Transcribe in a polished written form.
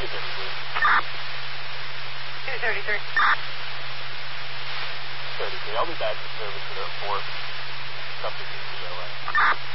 233. 33. I'll be back in service at 4. Subject is DOA.